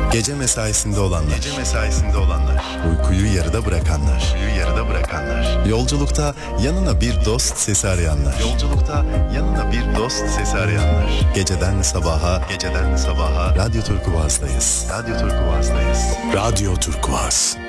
Gece mesaisinde olanlar. Uykuyu yarıda bırakanlar. Yolculukta yanına bir dost sesi arayanlar. Geceden sabaha Radyo Turkuaz'dayız. Radyo Turkuaz.